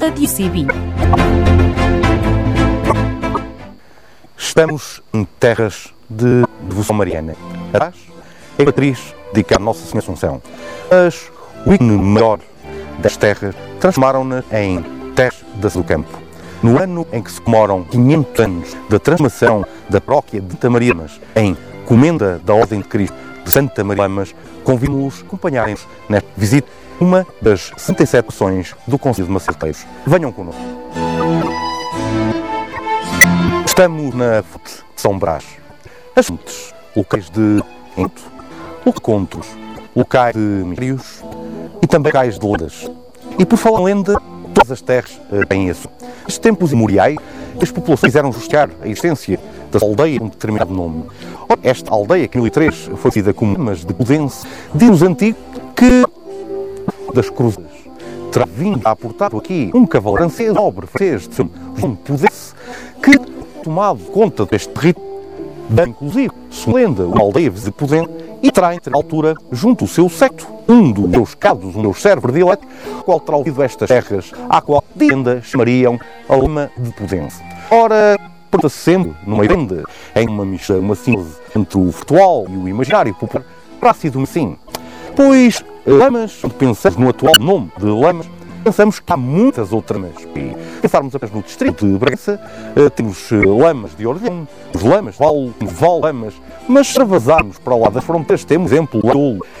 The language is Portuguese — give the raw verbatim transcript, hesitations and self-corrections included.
de Sibi. Estamos em terras de devoção mariana. Atrás é a atriz dedicada a Nossa Senhora Assunção. Mas o ícone maior das terras transformaram-na em terras da do campo. No ano em que se comemoram quinhentos anos da transformação da paróquia de Santa Maria Lamas em Comenda da Ordem de Cristo de Santa Maria Lamas, convidamos-nos a acompanharem-nos nesta visita uma das sessenta e sete ações do Conselho de Maceteiros. Venham connosco. Estamos na fonte de São Brás. As fontes, locais de encontro, encontros, locais de mistérios e também locais de lendas. E por falar em lenda, todas as terras uh, têm isso. Nestes tempos imemoriais, as populações quiseram justificar a existência da aldeia com um determinado nome. Ora, esta aldeia, que em mil e três foi conhecida como Lamas de Pudense, diz-nos antigo que das cruzes terá vindo a aportar aqui um cavaleiro francês, nobre francês de João Pudense, que, tomado conta deste território, inclusive, se lenda, uma aldeia de Pudense, e terá, entre a altura, junto ao seu secto, um dos meus cados, um meu servo predileto, o qual terá ouvido estas terras, à qual de lenda chamariam a Lama de Pudense. Ora, porta-se sempre, numa lenda, em uma mistura, uma síntese entre o virtual e o imaginário popular, terá sido assim. Pois, Lamas, quando pensamos no atual nome de Lamas, pensamos que há muitas outras Lamas. E pensarmos apenas no distrito de Bragança, temos Lamas de Orleão, os Lamas de Val, Val Lamas, mas se extravasarmos para o lado das fronteiras, temos, por exemplo,